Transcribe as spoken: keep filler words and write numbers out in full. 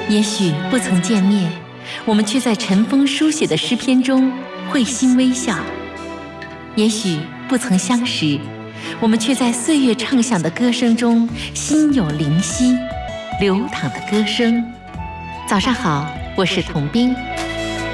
也许不曾见面，我们却在尘封书写的诗篇中会心微笑；也许不曾相识，我们却在岁月唱响的歌声中心有灵犀，流淌的歌声。早上好，我是童冰。